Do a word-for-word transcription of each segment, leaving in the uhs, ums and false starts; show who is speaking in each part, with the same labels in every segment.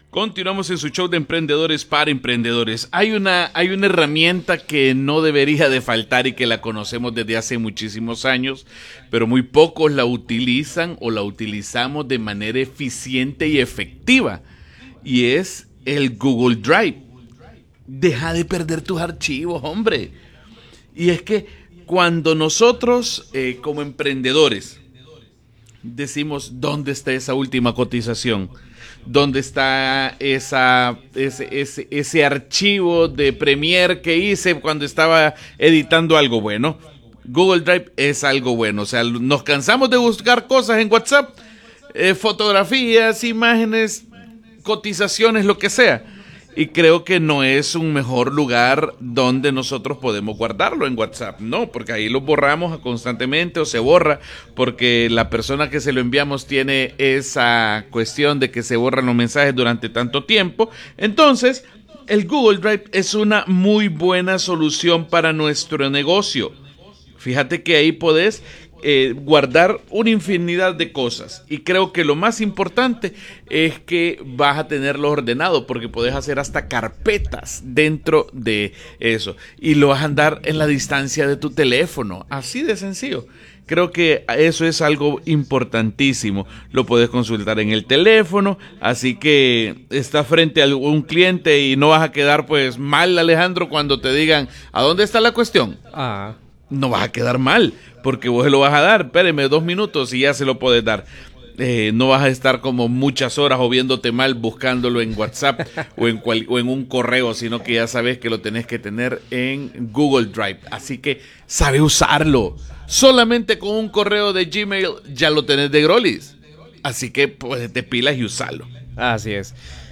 Speaker 1: Continuamos en su show de Emprendedores para Emprendedores. Hay una, hay una herramienta que no debería de faltar y que la conocemos desde hace muchísimos años, pero muy pocos la utilizan o la utilizamos de manera eficiente y efectiva. Y es el Google Drive. Deja de perder tus archivos, hombre. Y es que cuando nosotros eh, como emprendedores decimos, ¿dónde está esa última cotización? ¿Dónde está esa, ese, ese, ese archivo de Premiere que hice cuando estaba editando algo bueno? Google Drive es algo bueno. O sea, nos cansamos de buscar cosas en WhatsApp, eh, fotografías, imágenes, cotizaciones, lo que sea. Y creo que no es un mejor lugar donde nosotros podemos guardarlo en WhatsApp, no, porque ahí lo borramos constantemente o se borra porque la persona que se lo enviamos tiene esa cuestión de que se borran los mensajes durante tanto tiempo. Entonces, el Google Drive es una muy buena solución para nuestro negocio. Fíjate que ahí podés Eh, guardar una infinidad de cosas y creo que lo más importante es que vas a tenerlo ordenado porque podés hacer hasta carpetas dentro de eso y lo vas a andar en la distancia de tu teléfono, así de sencillo. Creo que eso es algo importantísimo. Lo puedes consultar en el teléfono, así que estás frente a un cliente y no vas a quedar pues mal, Alejandro, cuando te digan ¿a dónde está la cuestión?
Speaker 2: Ah.
Speaker 1: No vas a quedar mal, porque vos se lo vas a dar. Espéreme dos minutos y ya se lo puedes dar. Eh, no vas a estar como muchas horas o viéndote mal buscándolo en WhatsApp o, en cual, o en un correo, sino que ya sabes que lo tenés que tener en Google Drive. Así que sabe usarlo. Solamente con un correo de Gmail ya lo tenés de Grolis. Así que pues te pilas y usalo.
Speaker 2: Así es.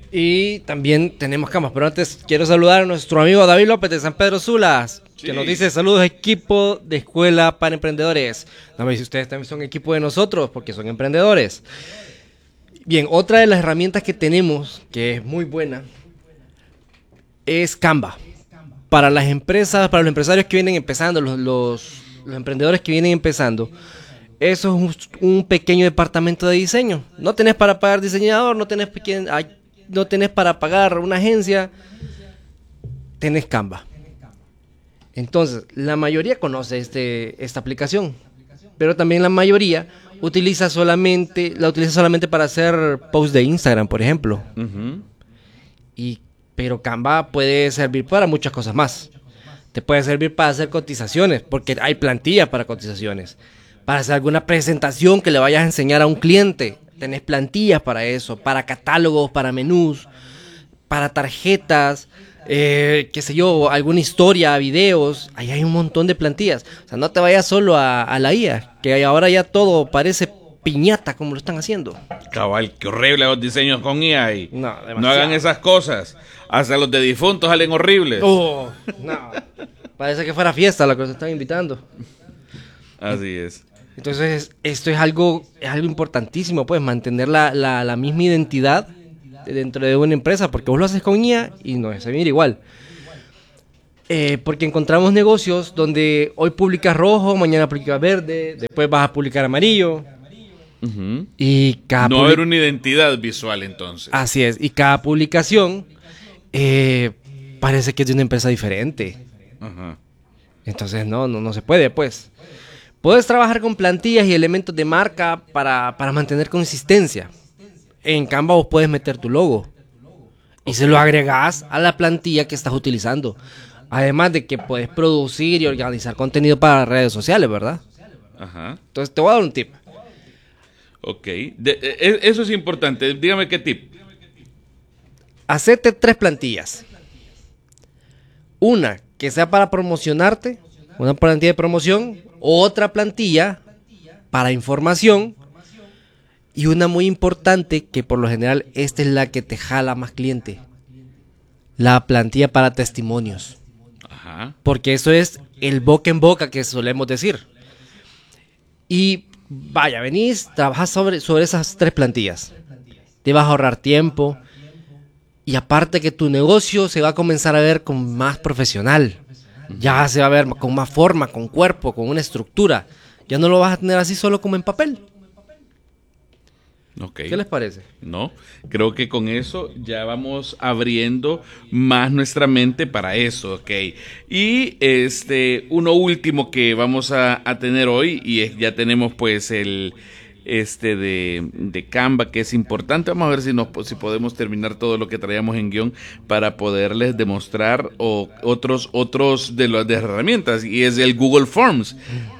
Speaker 2: Y también tenemos camas, pero antes quiero saludar a nuestro amigo David López de San Pedro Sula, sí, que nos dice saludos equipo de Escuela para Emprendedores. No me dice ustedes también son equipo de nosotros porque son emprendedores. Bien, otra de las herramientas que tenemos, que es muy buena, es Canva. Para las empresas, para los empresarios que vienen empezando, los, los, los emprendedores que vienen empezando, eso es un, un pequeño departamento de diseño. No tenés para pagar diseñador, no tenés pequeño... Hay, no tenés para pagar una agencia, tenés Canva. Entonces, la mayoría conoce este, esta aplicación, pero también la mayoría utiliza solamente, la utiliza solamente para hacer posts de Instagram, por ejemplo. Uh-huh. Y, pero Canva puede servir para muchas cosas más. Te puede servir para hacer cotizaciones, porque hay plantillas para cotizaciones. Para hacer alguna presentación que le vayas a enseñar a un cliente. Tenés plantillas para eso, para catálogos, para menús, para tarjetas, eh, qué sé yo, alguna historia, videos. Ahí hay un montón de plantillas. O sea, no te vayas solo a, a la I A, que ahora ya todo parece piñata como lo están haciendo.
Speaker 1: Cabal, qué horrible los diseños con I A. Y
Speaker 2: no,
Speaker 1: no hagan esas cosas. Hasta los de difuntos salen horribles.
Speaker 2: Oh, no. Parece que fuera fiesta la que nos están invitando.
Speaker 1: Así es.
Speaker 2: Entonces, esto es algo, es algo importantísimo, pues, mantener la, la, la misma identidad dentro de una empresa, porque vos lo haces con I A y no se mira igual. Eh, porque encontramos negocios donde hoy publicas rojo, mañana publicas verde, después vas a publicar amarillo.
Speaker 1: Uh-huh.
Speaker 2: Y cada
Speaker 1: no
Speaker 2: public-
Speaker 1: haber una identidad visual, entonces.
Speaker 2: Así es, y cada publicación eh, parece que es de una empresa diferente. Uh-huh. Entonces, no, no, no se puede, pues. Puedes trabajar con plantillas y elementos de marca para, para mantener consistencia. En Canva vos puedes meter tu logo y se lo agregás a la plantilla que estás utilizando. Además de que puedes producir y organizar contenido para redes sociales, ¿verdad?
Speaker 1: Ajá.
Speaker 2: Entonces te voy a dar un tip.
Speaker 1: Ok. De, eh, eso es importante. Dígame qué tip.
Speaker 2: Hacete tres plantillas. Una que sea para promocionarte, una plantilla de promoción, otra plantilla para información y una muy importante que por lo general esta es la que te jala más cliente, la plantilla para testimonios. Ajá. Porque eso es el boca en boca que solemos decir. Y vaya, venís, trabajas sobre, sobre esas tres plantillas, te vas a ahorrar tiempo y aparte que tu negocio se va a comenzar a ver con más profesional. Ya se va a ver con más forma, con cuerpo, con una estructura. Ya no lo vas a tener así solo como en papel.
Speaker 1: Okay.
Speaker 2: ¿Qué les parece?
Speaker 1: No, creo que con eso ya vamos abriendo más nuestra mente para eso, ok. Y este, uno último que vamos a, a tener hoy, y es, ya tenemos pues el este de, de Canva, que es importante. Vamos a ver si nos si podemos terminar todo lo que traíamos en guión para poderles demostrar o, otros otros de las de herramientas, y es el Google Forms.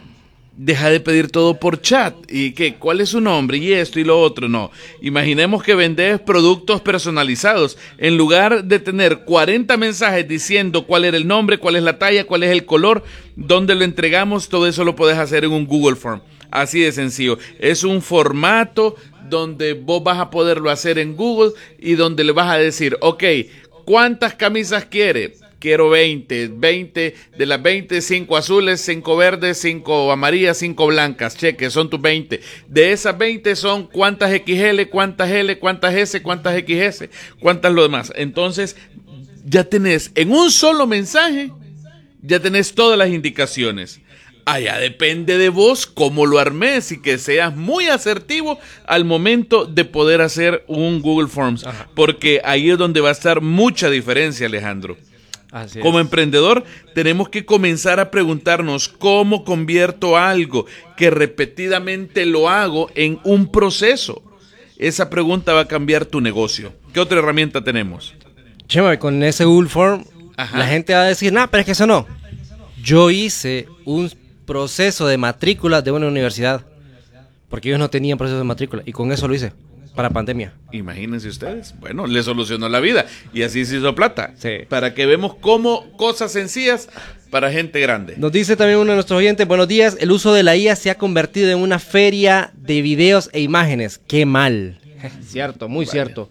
Speaker 1: Deja de pedir todo por chat. ¿Y qué? ¿Cuál es su nombre? Y esto y lo otro. No. Imaginemos que vendes productos personalizados. En lugar de tener cuarenta mensajes diciendo cuál era el nombre, cuál es la talla, cuál es el color, dónde lo entregamos, todo eso lo puedes hacer en un Google Form. Así de sencillo. Es un formato donde vos vas a poderlo hacer en Google y donde le vas a decir, ok, ¿cuántas camisas quiere? Quiero veinte, veinte, de las veinte, cinco azules, cinco verdes, cinco amarillas, cinco blancas, cheque, son tus veinte. De esas veinte son cuántas equis ele, cuántas ele, cuántas ese, cuántas equis ese, cuántas lo demás. Entonces, ya tenés en un solo mensaje, ya tenés todas las indicaciones. Allá depende de vos cómo lo armes y que seas muy asertivo al momento de poder hacer un Google Forms. Ajá. Porque ahí es donde va a estar mucha diferencia, Alejandro.
Speaker 2: Así
Speaker 1: Como
Speaker 2: es.
Speaker 1: emprendedor, tenemos que comenzar a preguntarnos cómo convierto algo que repetidamente lo hago en un proceso. Esa pregunta va a cambiar tu negocio. ¿Qué otra herramienta tenemos?
Speaker 2: Chema, con ese Google Form, Ajá. la gente va a decir, no, pero es que eso no. Yo hice un proceso de matrícula de una universidad, porque ellos no tenían proceso de matrícula, y con eso lo hice. Para pandemia.
Speaker 1: Imagínense ustedes. Bueno, le solucionó la vida. Y así se hizo plata.
Speaker 2: Sí.
Speaker 1: Para que vemos cómo cosas sencillas para gente grande.
Speaker 2: Nos dice también uno de nuestros oyentes, buenos días, el uso de la I A se ha convertido en una feria de videos e imágenes. Qué mal. Cierto, muy Vaya. cierto.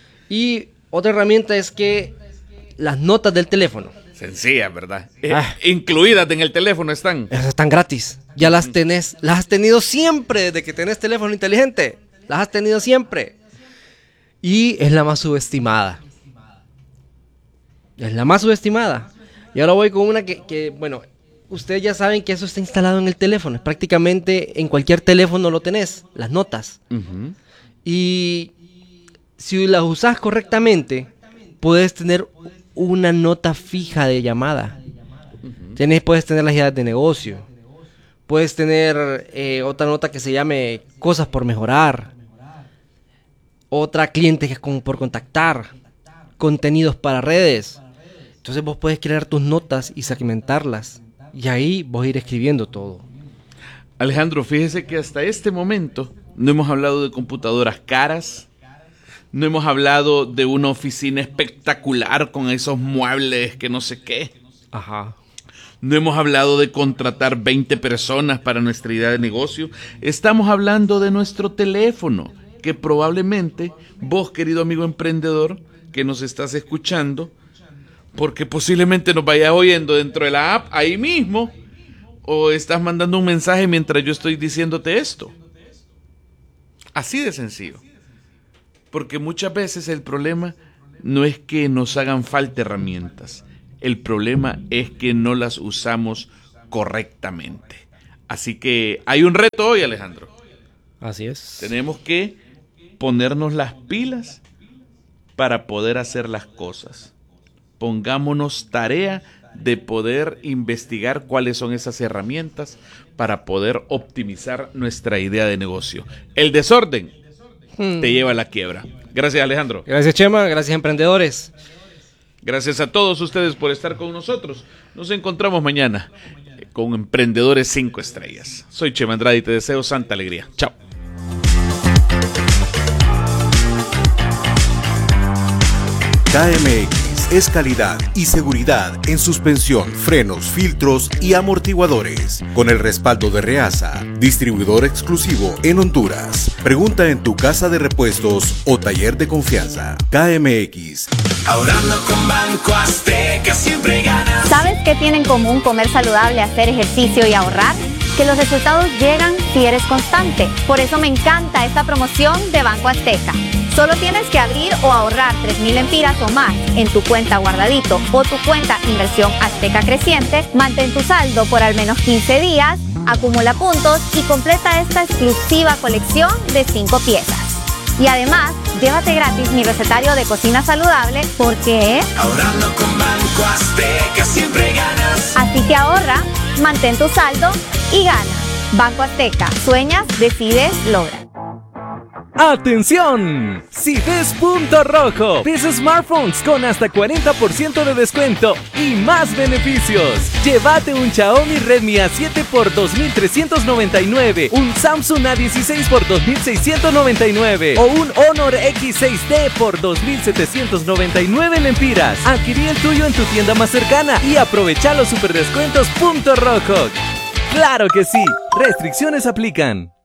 Speaker 2: Y otra herramienta es que las notas del teléfono.
Speaker 1: Sencillas, ¿verdad? Ah. Eh, incluidas en el teléfono están.
Speaker 2: Esas están gratis. Ya las tenés. Las has tenido siempre desde que tenés teléfono inteligente. Las has tenido siempre. Y es la más subestimada. Es la más subestimada. Y ahora voy con una que, que, bueno, ustedes ya saben que eso está instalado en el teléfono. Prácticamente en cualquier teléfono lo tenés, las notas. Uh-huh. Y si las usás correctamente, puedes tener una nota fija de llamada. Uh-huh. Tenés, puedes tener las ideas de negocio. Puedes tener eh, otra nota que se llame cosas por mejorar. Otra cliente que es como por contactar, contenidos para redes. Entonces vos puedes crear tus notas y segmentarlas. Y ahí vos ir escribiendo todo.
Speaker 1: Alejandro, fíjese que hasta este momento no hemos hablado de computadoras caras. No hemos hablado de una oficina espectacular con esos muebles que no sé qué.
Speaker 2: Ajá.
Speaker 1: No hemos hablado de contratar veinte personas para nuestra idea de negocio. Estamos hablando de nuestro teléfono, que probablemente vos, querido amigo emprendedor, que nos estás escuchando, porque posiblemente nos vayas oyendo dentro de la app ahí mismo, o estás mandando un mensaje mientras yo estoy diciéndote esto. Así de sencillo. Porque muchas veces el problema no es que nos hagan falta herramientas, el problema es que no las usamos correctamente. Así que hay un reto hoy, Alejandro.
Speaker 2: Así es.
Speaker 1: Tenemos que ponernos las pilas para poder hacer las cosas. Pongámonos tarea de poder investigar cuáles son esas herramientas para poder optimizar nuestra idea de negocio. El desorden hmm. te lleva a la quiebra. Gracias, Alejandro.
Speaker 2: Gracias, Chema. Gracias, emprendedores.
Speaker 1: Gracias a todos ustedes por estar con nosotros. Nos encontramos mañana con Emprendedores cinco Estrellas. Soy Chema Andrade y te deseo santa alegría. Chao.
Speaker 3: K M X es calidad y seguridad en suspensión, frenos, filtros y amortiguadores. Con el respaldo de Reasa, distribuidor exclusivo en Honduras. Pregunta en tu casa de repuestos o taller de confianza. K M X.
Speaker 4: Ahorrando con Banco Azteca siempre ganas.
Speaker 5: ¿Sabes qué tiene en común comer saludable, hacer ejercicio y ahorrar? Que los resultados llegan si eres constante. Por eso me encanta esta promoción de Banco Azteca. Solo tienes que abrir o ahorrar tres mil lempiras o más en tu cuenta Guardadito o tu cuenta Inversión Azteca Creciente, mantén tu saldo por al menos quince días, acumula puntos y completa esta exclusiva colección de cinco piezas. Y además, llévate gratis mi recetario de cocina saludable porque...
Speaker 4: Ahorrando con Banco Azteca siempre ganas.
Speaker 5: Así que ahorra, mantén tu saldo y gana. Banco Azteca, sueñas, decides, logras.
Speaker 6: ¡Atención! Si ves Punto Rojo, ves smartphones con hasta cuarenta por ciento de descuento y más beneficios. Llévate un Xiaomi Redmi A siete por dos mil trescientos noventa y nueve, un Samsung A dieciséis por dos mil seiscientos noventa y nueve o un Honor X seis D por dos mil setecientos noventa y nueve lempiras. Adquirí el tuyo en tu tienda más cercana y aprovecha los superdescuentos Punto Rojo. ¡Claro que sí! Restricciones aplican.